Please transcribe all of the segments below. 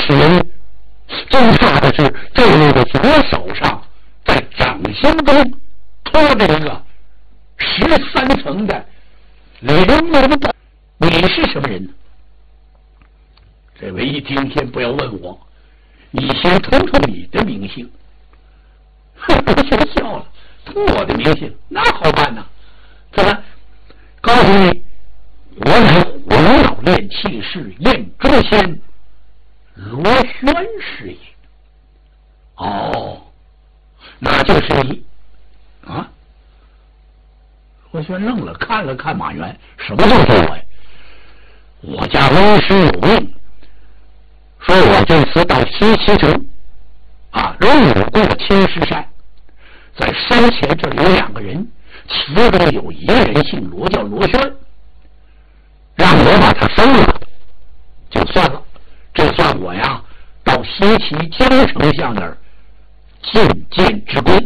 使人最怕的是这位的左手上在掌心中托着一个13层的玲珑的。你是什么人呢？这位一听，先不要问我，你先通通你的名姓。我先笑了，通我的名姓那好办呐，怎么告诉你，我乃胡老练气士燕州仙罗轩是也。哦，那就是你啊！罗轩愣了，看了看马原，什么就是我呀？我家为师有命，说我这次到西岐城啊，任务过青石山，在山前这里有2个人，其中有一个人姓罗，叫罗轩，让我把他收了就算了，这算我呀到西岐江丞相那儿觐见之功。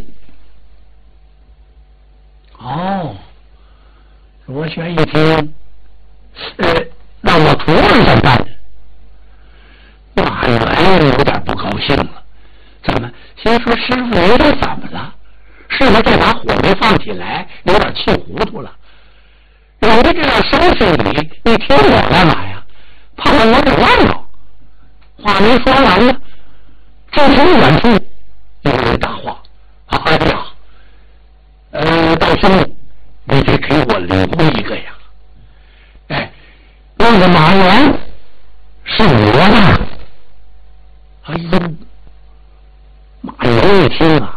哦，罗轩一听，那我徒儿怎么办呢？马原有点不高兴了，怎么？先说师傅有点怎么了？是不是这把火没放起来，有点气糊涂了？有的这样收拾你，你听我干嘛呀？怕我给忘了。话没说完呢，正从远处有人答话：“哎呀，道兄，你得给我留一个呀！哎，那个马原是我的。”哎呦，马原一听啊，